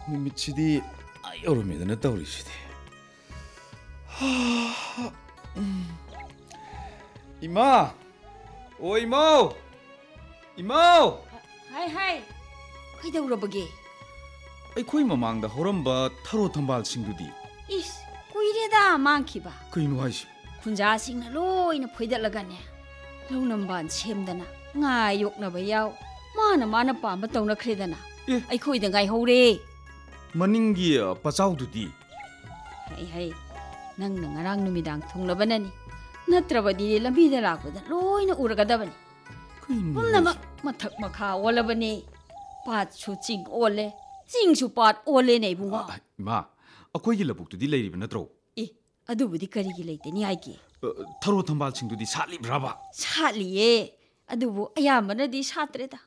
ꯅꯨꯃꯤꯠꯁꯤꯗꯤ ꯌꯧꯔꯝꯃꯦꯗꯅ ꯇꯧꯔꯤꯁꯤꯗꯤ. 이마! 오 이모! 이모! 하이 그이다우러버게 ꯑꯩꯈꯣꯏ ꯃꯃꯥꯡꯗ ꯍꯧꯔꯝꯕ ꯊꯔꯣ ꯊꯝꯕꯥꯜꯁꯤꯡꯗꯨꯗꯤ 이스 꾸이레다 많기바 ꯀꯩꯅꯣ 하이시? 군자식나 로이나 포이달라가네 롱넘반 셈다나 nga 욕나바 야오 마나 빰바 똥나크레다나 예. 아이코이다 가이 호레 머닝기 빠짜우두디 하이 낭나 nga랑 누미당 통나바나니 나트라바디 람비다 라고다 로이나 우르가다바니 그이노 봄나마 마탁 마카 올라바니 밭수 찡 올레 찡수 밭 올레네 붕어 이마 ꯑꯩꯈꯣꯏꯒꯤ ꯂꯧꯕꯨꯛꯇꯨꯗꯤ ꯂꯩꯔꯤꯕ ꯅꯠꯇ꯭ꯔꯣ? 이 아두부디 거리기 레이테니 아이기 ꯊꯔꯣ ꯊꯝꯕꯥꯜꯁꯤꯡꯗꯨꯗꯤ ꯁꯥꯠꯂꯤꯕ꯭ꯔꯥꯕ? 사리에 아두부 아야만나디 사트레다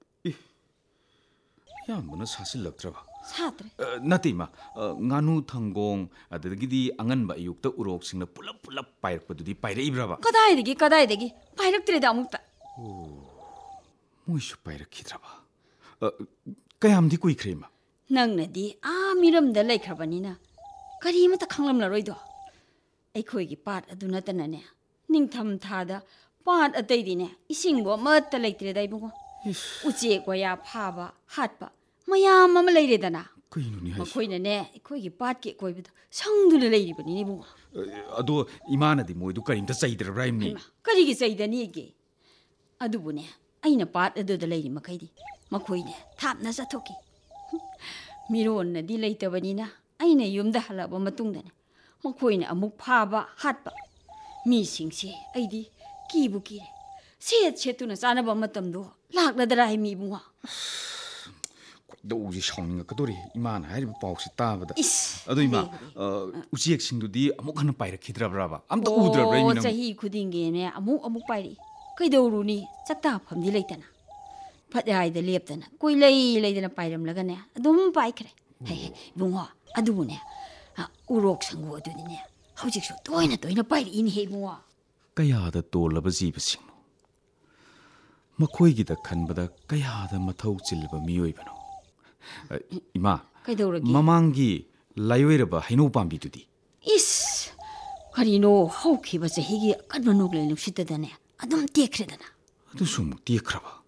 ꯌꯥꯝꯕꯅ ꯁꯥꯠꯁꯤꯜꯂꯛꯇ꯭ꯔꯕ? 사트레 ꯅꯠꯇꯦ ꯏꯃꯥ ꯉꯥꯅꯨ ꯊꯪꯒꯣꯡ ꯑꯗꯨꯗꯒꯤꯗꯤ ꯑꯉꯟꯕ ꯑꯌꯨꯛꯇ ꯎꯔꯣꯛꯁꯤꯡꯅ ꯄꯨꯂꯞ ꯄꯥꯏꯔꯛꯄꯗꯨꯗꯤ ꯄꯥꯏꯔꯛꯏꯕ꯭ꯔꯥꯕ? 까다이데기 파이럭트레다 아묵다 ꯃꯣꯏꯁꯨ ꯄꯥꯏꯔꯛꯈꯤꯗ꯭ꯔꯕ? ꯀꯌꯥꯝꯗꯤ ꯀꯨꯏꯈ꯭ꯔꯦ ꯏꯃꯥ? ꯅꯪꯅꯗꯤ 미럼다 레이크라바니나 가리마타 캉람라로이도 ꯑꯩꯈꯣꯏꯒꯤ ꯄꯥꯠ ꯑꯗꯨ ꯅꯠꯇꯅꯅꯦ ꯅꯤꯡꯊꯝ ꯊꯥꯗ ꯄꯥꯠ ꯑꯇꯩꯗꯤꯅꯦ ꯏꯁꯤꯡꯕꯨ ꯑꯃꯠꯇ ꯂꯩꯇ꯭ꯔꯦꯗ ꯏꯕꯨꯡꯉꯣ ꯎꯆꯦꯛ ꯋꯥꯌꯥ ꯐꯥꯕ ꯍꯥꯠꯄ ꯃꯌꯥꯝ ꯑꯃ ꯂꯩꯔꯦꯗꯅ ꯀꯩꯅꯣꯅꯦ ꯍꯥꯏꯁꯦ? ꯃꯈꯣꯏꯅꯅꯦ ꯑꯩꯈꯣꯏꯒꯤ ꯄꯥꯠꯀꯤ ꯑꯀꯣꯏꯕꯗ ꯁꯪꯗꯨꯅ ꯂꯩꯔꯤꯕꯅꯤꯅꯦ ꯏꯕꯨꯡꯉꯣ ꯑꯗꯣ ꯏꯃꯥꯅꯗꯤ ꯃꯣꯏꯗꯨ ꯀꯔꯤꯝꯇ ꯆꯩꯗ꯭ꯔꯕ꯭ꯔꯥ ꯏꯝꯅꯤ? ꯀꯔꯤꯒꯤ ꯆꯩꯗꯅꯤꯒꯦ ꯑꯗꯨꯕꯨꯅꯦ ꯑꯩꯅ ꯄꯥꯠ ꯑꯗꯨꯗ ꯂꯩꯔꯤ ꯃꯈꯩꯗꯤ ꯃꯈꯣꯏꯅꯦ ꯊꯥꯞꯅ ꯆꯠꯊꯣꯛꯈꯤ ꯃꯤꯔꯣꯟꯅꯗꯤ ꯂꯩꯇꯕꯅꯤꯅ ꯑꯩꯅ ꯌꯨꯝꯗ ꯍꯜꯂꯛꯑꯕ ꯃꯇꯨꯡꯗꯅꯦ ꯃꯈꯣꯏꯅ ꯑꯃꯨꯛ ꯐꯥꯕ ꯍꯥꯠꯄ ꯃꯤꯁꯤꯡꯁꯦ ꯑꯩꯗꯤ ꯀꯤꯕꯨ ꯀꯤꯔꯦ ꯁꯦꯠꯇꯨꯅ ꯆꯥꯅꯕ ꯃꯇꯝꯗꯣ ꯂꯥꯛꯂꯗ꯭ꯔꯥ ꯍꯥꯏ ꯃꯤꯕꯨꯡꯉꯣ ꯈꯣꯏꯗꯧꯁꯦ ꯁꯥꯎꯅꯤꯡꯉꯛꯀꯗꯣꯔꯤ ꯏꯃꯥꯅ ꯍꯥꯏꯔꯤꯕ ꯄꯥꯎꯁꯤ ꯇꯥꯕꯗ. 이스 ꯑꯗꯣ ꯏꯃꯥ ꯎꯆꯦꯛꯁꯤꯡꯗꯨꯗꯤ ꯑꯃꯨꯛ ꯍꯟꯅ ꯄꯥꯏꯔꯛꯈꯤꯗ꯭ꯔꯕ꯭ꯔꯥꯕ? ꯑꯝꯇ ꯎꯗ꯭ꯔꯕ꯭ꯔꯥ ꯏꯃꯤ ꯅꯪ? ꯆꯍꯤ ꯈꯨꯗꯤꯡꯒꯤꯅꯦ ꯑꯃꯨꯛ ꯄꯥꯏꯔꯛꯏ ꯀꯩꯗꯧꯔꯨꯅꯤ ꯆꯥꯛꯇꯥꯐꯝꯗꯤ ꯂꯩꯇꯅ ꯐꯠꯌꯥꯏꯗ ꯂꯦꯞꯇꯅ ꯀꯣꯏꯂꯩ ꯂꯩꯗꯅ ꯄꯥꯏꯔꯝꯂꯒꯅꯦ ꯑꯗꯨꯝ ꯄꯥꯏꯈ꯭ꯔꯦ ꯏꯕꯨꯡꯉꯣ ꯑꯗꯨꯕꯨꯅꯦ 우럭 상구 어두니네 ꯍꯧꯖꯤꯛꯁꯨ ꯇꯣꯏꯅ ꯄꯥꯏꯔꯛꯏꯅꯦ ꯏꯕꯨꯡꯉꯣ ꯀꯌꯥꯗ ꯇꯣꯜꯂꯕ ꯖꯤꯕꯁꯤꯡꯅꯣ ꯃꯈꯣꯏꯒꯤꯗ ꯈꯟꯕꯗ ꯀꯌꯥꯗ ꯃꯊꯧ ꯆꯤꯜꯂꯕ ꯃꯤꯑꯣꯏꯕꯅꯣ. ꯏꯃꯥ ꯀꯩꯗꯧꯔꯒꯦ ꯃꯃꯥꯡꯒꯤ ꯂꯥꯏꯑꯣꯏꯔꯕ ꯍꯩꯅꯧ ꯄꯥꯝꯕꯤꯗꯨꯗꯤ? 이스 그리노 ꯍꯧꯈꯤꯕ ꯆꯍꯤꯒꯤ ꯑꯀꯟꯕ ꯅꯣꯡꯂꯩ ꯅꯨꯡꯁꯤꯠꯇꯗꯅꯦ ꯑꯗꯨꯝ ꯇꯦꯛꯈ꯭ꯔꯦꯗꯅ. ꯑꯗꯨꯁꯨ ꯑꯃꯨꯛ ꯇꯦꯛꯈ꯭ꯔꯕ?